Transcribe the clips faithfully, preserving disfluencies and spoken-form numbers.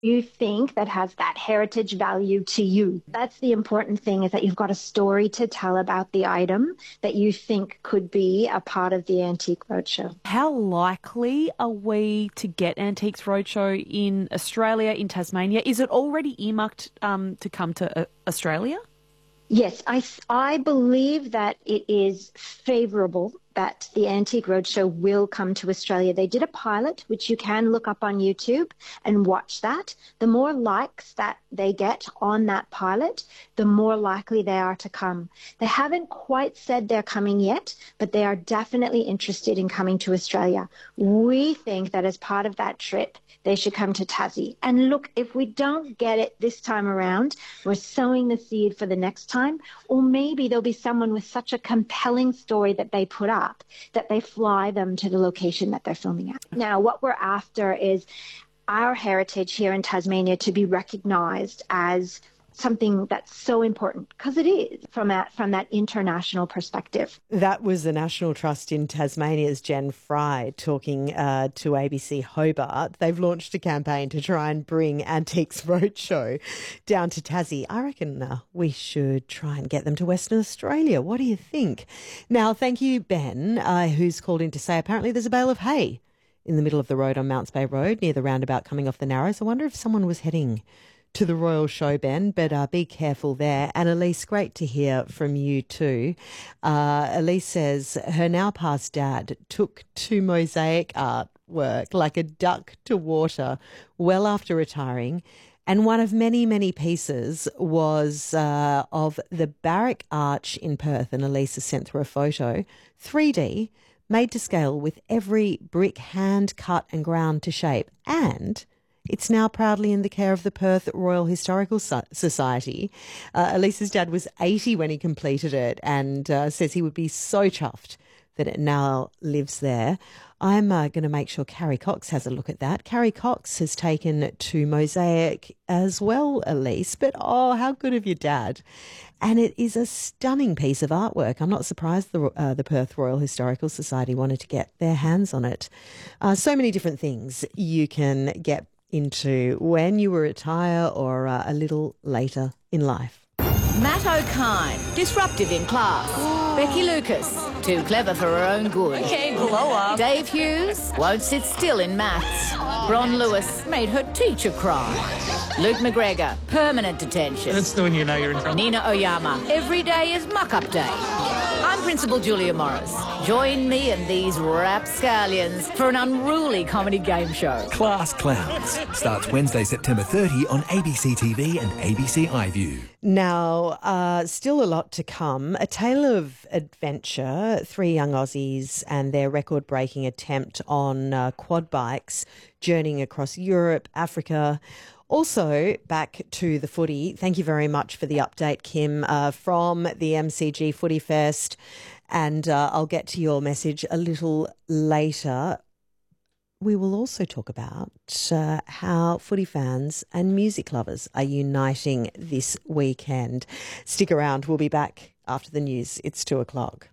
you think that has that heritage value to you. That's the important thing, is that you've got a story to tell about the item that you think could be a part of the Antique Roadshow. How likely are we to get Antiques Roadshow in Australia, in Tasmania? Is it already earmarked um, to come to uh, Australia? Yes, I, I believe that it is favourable that the Antique Roadshow will come to Australia. They did a pilot, which you can look up on YouTube and watch that. The more likes that they get on that pilot, the more likely they are to come. They haven't quite said they're coming yet, but they are definitely interested in coming to Australia. We think that as part of that trip, they should come to Tassie. And look, if we don't get it this time around, we're sowing the seed for the next time, or maybe there'll be someone with such a compelling story that they put up that they fly them to the location that they're filming at. Now, what we're after is our heritage here in Tasmania to be recognised as something that's so important, because it is from that, from that international perspective. That was the National Trust in Tasmania's Jen Fry talking uh, to A B C Hobart. They've launched a campaign to try and bring Antiques Roadshow down to Tassie. I reckon uh, we should try and get them to Western Australia. What do you think? Now, thank you, Ben, uh, who's called in to say apparently there's a bale of hay in the middle of the road on Mounts Bay Road near the roundabout coming off the Narrows. I wonder if someone was heading to the Royal Show, Ben, but uh, be careful there. And Elise, great to hear from you too. Uh, Elise says her now past dad took to mosaic artwork like a duck to water well after retiring. And one of many, many pieces was uh, of the Barrack Arch in Perth, and Elise has sent through a photo, three D, made to scale with every brick hand cut and ground to shape. And it's now proudly in the care of the Perth Royal Historical Society. Uh, Elisa's dad was eighty when he completed it, and uh, says he would be so chuffed that it now lives there. I'm uh, going to make sure Carrie Cox has a look at that. Carrie Cox has taken to mosaic as well, Elise, but oh, how good of your dad. And it is a stunning piece of artwork. I'm not surprised the uh, the Perth Royal Historical Society wanted to get their hands on it. Uh, so many different things you can get into when you retire or uh, a little later in life. Matt O'Kine, disruptive in class. Ooh. Becky Lucas, too clever for her own good. Okay, blow up. Dave Hughes, won't sit still in maths. Ron Lewis made her teacher cry. Luke McGregor, permanent detention. That's when you know you're in trouble. Nina Oyama, every day is muck-up day. I'm Principal Julia Morris. Join me and these rapscallions for an unruly comedy game show. Class Clowns starts Wednesday, September thirtieth on A B C T V and A B C iView. Now, uh, still a lot to come. A tale of adventure. Three young Aussies and their record-breaking attempt on uh, quad bikes, journeying across Europe, Africa. Also, back to the footy. Thank you very much for the update, Kim, uh, from the M C G Footy Fest. And uh, I'll get to your message a little later. We will also talk about uh, how footy fans and music lovers are uniting this weekend. Stick around. We'll be back after the news. It's two o'clock.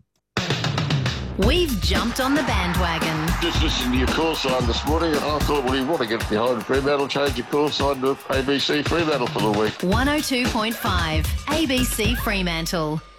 We've jumped on the bandwagon. Just listened to your call sign this morning and I thought, well, you want to get behind Fremantle, change your call sign to A B C Fremantle for the week. one oh two point five A B C Fremantle.